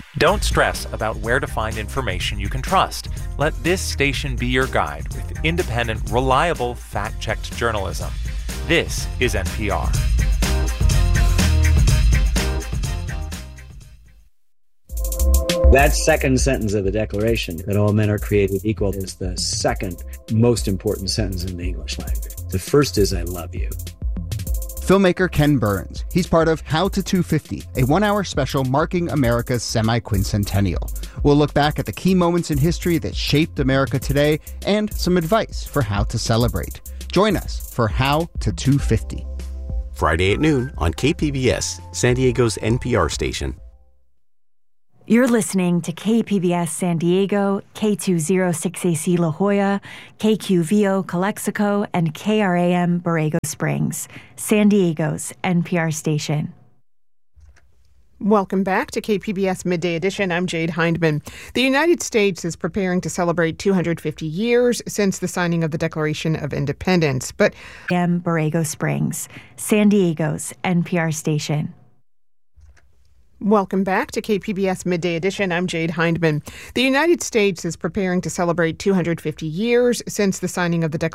Don't stress about where to find information you can trust. Let this station be your guide with independent, reliable, fact-checked journalism. This is NPR. That second sentence of the Declaration, that all men are created equal, is the second most important sentence in the English language. The first is, I love you. Filmmaker Ken Burns. He's part of How to 250, a one-hour special marking America's semi-quincentennial. We'll look back at the key moments in history that shaped America today and some advice for how to celebrate. Join us for How to 250. Friday at noon on KPBS, San Diego's NPR station. You're listening to KPBS San Diego, K206AC La Jolla, KQVO Calexico, and KRAM Borrego Springs, San Diego's NPR station. Welcome back to KPBS Midday Edition. I'm Jade Hindman. The United States is preparing to celebrate 250 years since the signing of the Declaration of Independence. But Borrego Springs, San Diego's NPR station. Welcome back to KPBS Midday Edition. I'm Jade Hindman. The United States is preparing to celebrate 250 years since the signing of the Declaration